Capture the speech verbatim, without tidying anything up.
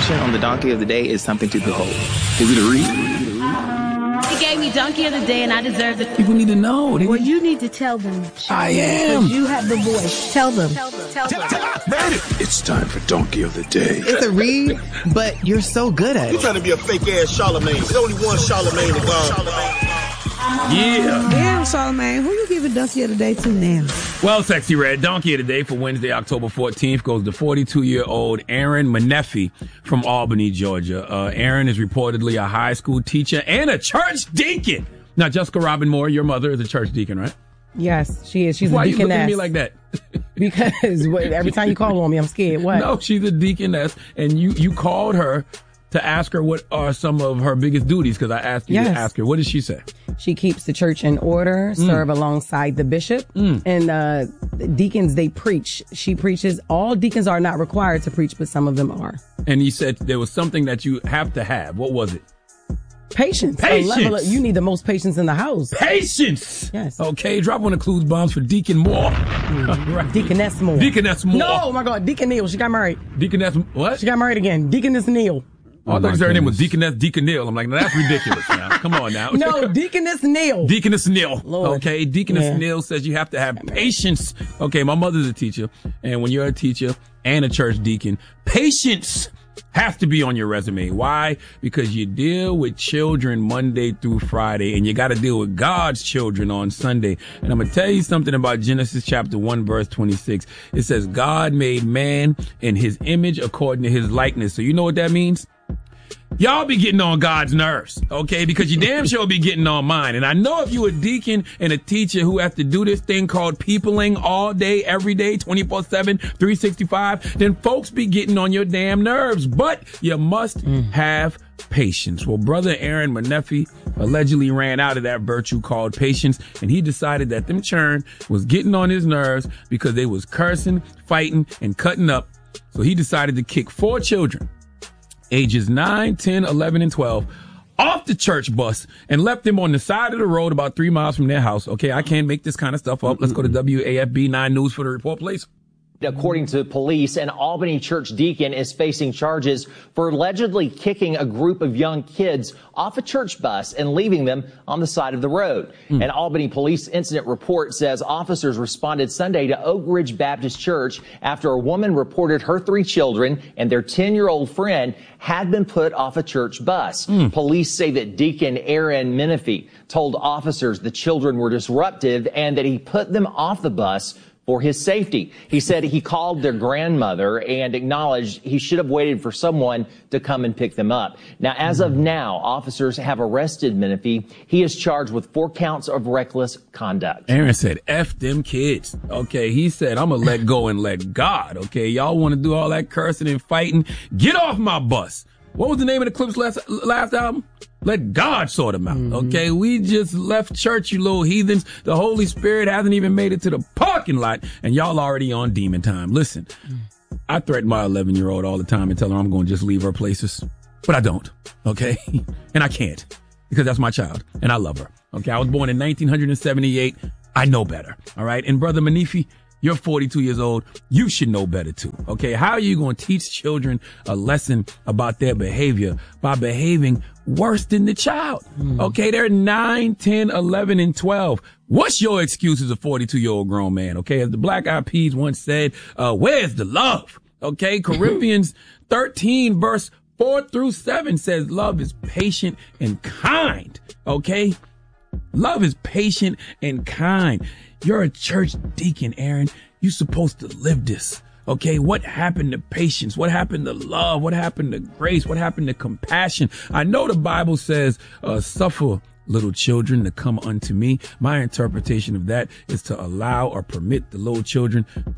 presentation on the Donkey of the Day is something to behold. Is it a read? He gave me Donkey of the Day, and I deserve it. People need to know. They well, need... you need to tell them. I am. You have the voice. Tell them. Tell them. Tell them. It's time for Donkey of the Day. It's a read, but you're so good at it. You're trying to be a fake-ass Charlemagne. There's only one Charlemagne in God. Yeah. Damn, Charlemagne. Who you giving Donkey of the Day to now? Well, Sexy Red, Donkey of the Day for Wednesday, October fourteenth goes to forty-two-year-old Aaron Menefee from Albany, Georgia. Uh, Aaron is reportedly a high school teacher and a church deacon. Now, Jessica Robin Moore, your mother is a church deacon, right? Yes, she is. She's Why a deaconess. Why are you looking at me like that? Because every time you call on me, I'm scared. What? No, she's a deaconess, and you, you called her to ask her what are some of her biggest duties, because I asked you yes. to ask her. What did she say? She keeps the church in order, mm. serve alongside the bishop, mm. and uh, deacons, they preach. She preaches. All deacons are not required to preach, but some of them are. And you said there was something that you have to have. What was it? Patience. Patience. A level of, you need the most patience in the house. Patience. Yes. Okay, drop one of Clues bombs for Deacon Moore. Mm. Right. Deaconess Moore. Deaconess Moore. No, oh my God, Deacon Neil. She got married. Deaconess what? She got married again. Deaconess Neil. Oh, I thought her name was Deaconess Deacon Neil. I'm like, no, that's ridiculous. Now, come on now. No, Deaconess Neil. Deaconess Neil. Lord. Okay, Deaconess yeah. Neil says you have to have patience. Okay, my mother's a teacher, and when you're a teacher and a church deacon, patience has to be on your resume. Why? Because you deal with children Monday through Friday, and you got to deal with God's children on Sunday. And I'm going to tell you something about Genesis chapter one, verse twenty-six. It says, God made man in his image according to his likeness. So you know what that means? Y'all be getting on God's nerves, okay? Because you damn sure be getting on mine. And I know if you a deacon and a teacher who has to do this thing called peopling all day, every day, twenty-four seven, three sixty-five, then folks be getting on your damn nerves. But you must mm. have patience. Well, brother Aaron Menefee allegedly ran out of that virtue called patience, and he decided that them churn was getting on his nerves because they was cursing, fighting, and cutting up. So he decided to kick four children, ages nine, ten, eleven, and twelve, off the church bus and left them on the side of the road about three miles from their house. Okay, I can't make this kind of stuff up. Let's go to W A F B nine News for the report, please. According to police, an Albany church deacon is facing charges for allegedly kicking a group of young kids off a church bus and leaving them on the side of the road. Mm. An Albany police incident report says officers responded Sunday to Oak Ridge Baptist Church after a woman reported her three children and their ten-year-old friend had been put off a church bus. Mm. Police say that Deacon Aaron Menefee told officers the children were disruptive and that he put them off the bus for his safety. He said he called their grandmother and acknowledged he should have waited for someone to come and pick them up. Now, as of now, officers have arrested Menefee. He is charged with four counts of reckless conduct. Aaron said, F them kids. Okay, he said, I'm going to let go and let God. Okay, y'all want to do all that cursing and fighting? Get off my bus. What was the name of the Clips last, last album? Let God sort them out, mm-hmm. okay? We just left church, you little heathens. The Holy Spirit hasn't even made it to the parking lot, and y'all already on demon time. Listen, mm. I threaten my eleven-year-old all the time and tell her I'm going to just leave her places, but I don't, okay? And I can't, because that's my child, and I love her, okay? I was born in nineteen seventy-eight. I know better, all right? And Brother Menefee, you're forty-two years old. You should know better too. Okay. How are you going to teach children a lesson about their behavior by behaving worse than the child? Mm. Okay. They're nine, ten, eleven, and twelve. What's your excuse as a forty-two year old grown man? Okay. As the Black Eyed Peas once said, uh, where's the love? Okay. Corinthians thirteen verse four through seven says love is patient and kind. Okay. Love is patient and kind. You're a church deacon, Aaron. You're supposed to live this. Okay, what happened to patience? What happened to love? What happened to grace? What happened to compassion? I know the Bible says, uh, suffer little children to come unto me. My interpretation of that is to allow or permit the little children